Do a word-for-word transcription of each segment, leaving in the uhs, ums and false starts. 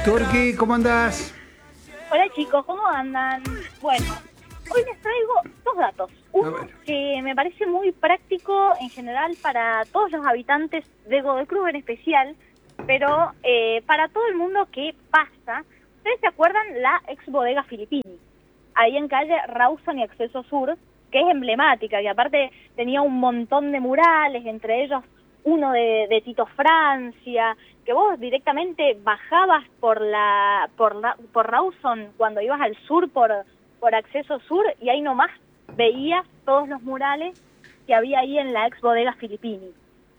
Turki, ¿cómo andás? Hola chicos, ¿cómo andan? Bueno, hoy les traigo dos datos. Uno que me parece muy práctico en general para todos los habitantes de Godoy Cruz en especial, pero eh, para todo el mundo que pasa. ¿Ustedes se acuerdan la ex bodega Filippini? Ahí en calle Rawson y Acceso Sur, que es emblemática, y aparte tenía un montón de murales, entre ellos uno de, de Tito Francia, que vos directamente bajabas por la por la, por Rawson cuando ibas al sur por por Acceso Sur y ahí nomás veías todos los murales que había ahí en la ex bodega Filippini.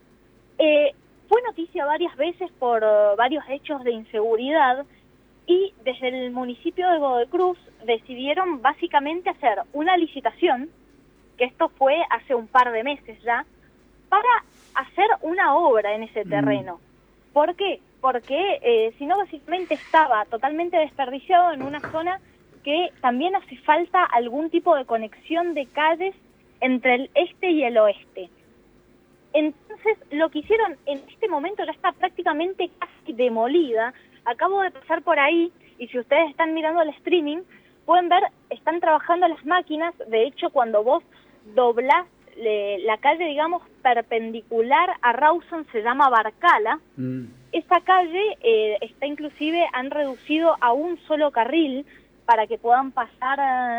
Eh, fue noticia varias veces por uh, varios hechos de inseguridad y desde el municipio de Godoy Cruz decidieron básicamente hacer una licitación, que esto fue hace un par de meses ya, para hacer una obra en ese terreno. Mm. ¿Por qué? Porque eh, si no, básicamente estaba totalmente desperdiciado en una zona que también hace falta algún tipo de conexión de calles entre el este y el oeste. Entonces, lo que hicieron en este momento ya está prácticamente casi demolida. Acabo de pasar por ahí y si ustedes están mirando el streaming, pueden ver, están trabajando las máquinas. De hecho, cuando vos doblás Le, la calle, digamos, perpendicular a Rawson se llama Barcala. Mm. Esa calle eh, está inclusive, han reducido a un solo carril para que puedan pasar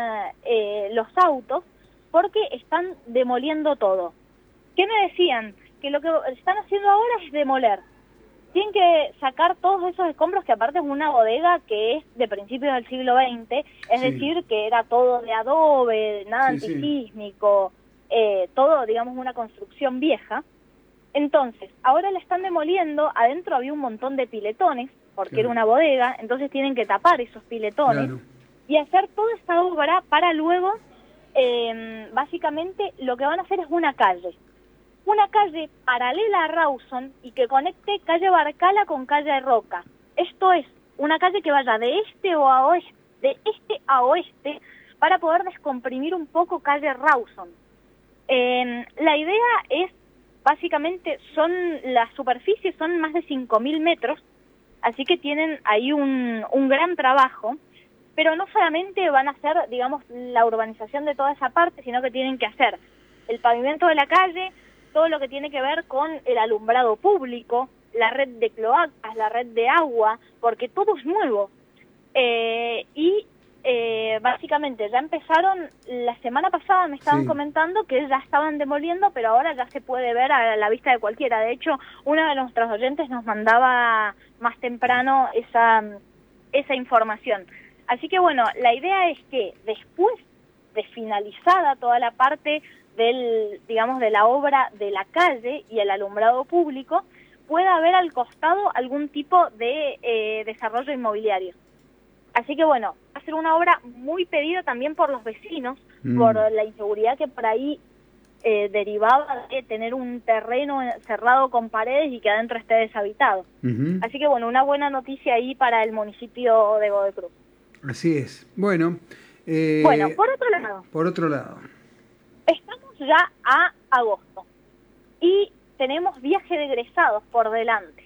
eh, los autos, porque están demoliendo todo. ¿Qué me decían? Que lo que están haciendo ahora es demoler. Tienen que sacar todos esos escombros, que aparte es una bodega que es de principios del siglo veinte, es sí. decir, que era todo de adobe, nada sí, antisísmico, sí. Eh, todo, digamos, una construcción vieja. Entonces, ahora la están demoliendo. Adentro había un montón de piletones, porque claro. era una bodega, entonces tienen que tapar esos piletones claro. y hacer toda esta obra para luego, eh, básicamente, lo que van a hacer es una calle. Una calle paralela a Rawson y que conecte calle Barcala con calle Roca. Esto es, una calle que vaya de este o a oeste, de este a oeste, para poder descomprimir un poco calle Rawson. Eh, la idea es, básicamente, son las superficies son más de cinco mil metros, así que tienen ahí un, un gran trabajo, pero no solamente van a hacer, digamos, la urbanización de toda esa parte, sino que tienen que hacer el pavimento de la calle, todo lo que tiene que ver con el alumbrado público, la red de cloacas, la red de agua, porque todo es nuevo. Eh, y Eh, básicamente ya empezaron, la semana pasada me estaban sí. comentando que ya estaban demoliendo, pero ahora ya se puede ver a la vista de cualquiera. De hecho, una de nuestros oyentes nos mandaba más temprano esa, esa información. Así que bueno, la idea es que después de finalizada toda la parte del, digamos, de la obra de la calle y el alumbrado público, pueda haber al costado algún tipo de eh, desarrollo inmobiliario. Así que bueno, va a ser una obra muy pedida también por los vecinos, mm. por la inseguridad que por ahí eh, derivaba de tener un terreno cerrado con paredes y que adentro esté deshabitado. Uh-huh. Así que bueno, una buena noticia ahí para el municipio de Godoy Cruz. Así es. Bueno, eh, bueno, por otro lado. Por otro lado. Estamos ya a agosto y tenemos viaje de egresados por delante.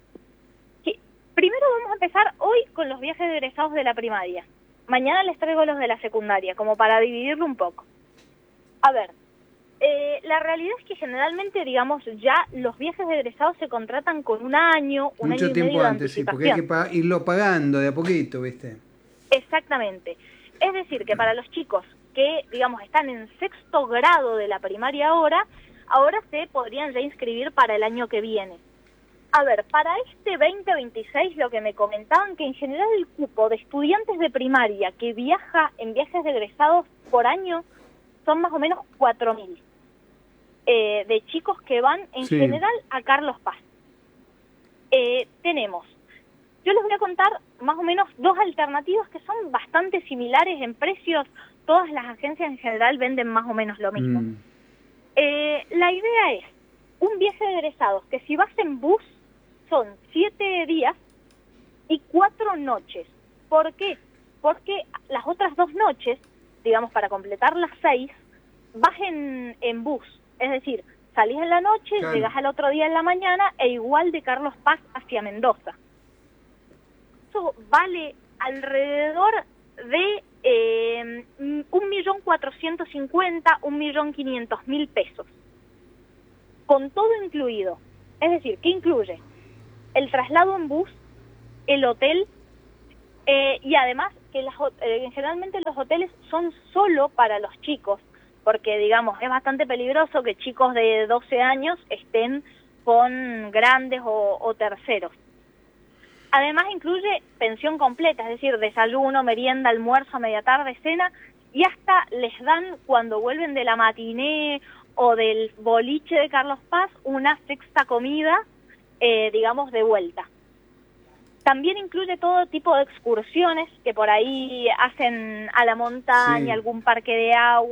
Primero vamos a empezar hoy con los viajes de egresados de la primaria. Mañana les traigo los de la secundaria, como para dividirlo un poco. A ver, eh, la realidad es que generalmente, digamos, ya los viajes de egresados se contratan con un año, un Mucho año y tiempo medio antes, sí, porque hay que pa- irlo pagando de a poquito, ¿viste? Exactamente. Es decir, que para los chicos que, digamos, están en sexto grado de la primaria ahora, ahora se podrían ya inscribir para el año que viene. A ver, para este veinte veintiséis lo que me comentaban, que en general el cupo de estudiantes de primaria que viaja en viajes de egresados por año son más o menos cuatro mil. Eh, de chicos que van en sí. general a Carlos Paz. Eh, tenemos, yo les voy a contar más o menos dos alternativas que son bastante similares en precios. Todas las agencias en general venden más o menos lo mismo. Mm. Eh, la idea es un viaje de egresados que si vas en bus son siete días y cuatro noches. ¿Por qué? Porque las otras dos noches, digamos, para completar las seis, vas en, en bus. Es decir, salís en la noche, claro. llegás al otro día en la mañana e igual de Carlos Paz hacia Mendoza. Eso esto vale alrededor de eh, un millón cuatrocientos cincuenta, un millón quinientos mil pesos, con todo incluido. Es decir, ¿qué incluye? El traslado en bus, el hotel, eh, y además que las, eh, generalmente los hoteles son solo para los chicos, porque digamos es bastante peligroso que chicos de doce años estén con grandes o, o terceros. Además incluye pensión completa, es decir, desayuno, merienda, almuerzo, media tarde, cena, y hasta les dan, cuando vuelven de la matiné o del boliche de Carlos Paz, una sexta comida, eh, digamos, de vuelta. También incluye todo tipo de excursiones que por ahí hacen a la montaña, Sí. algún parque de agua.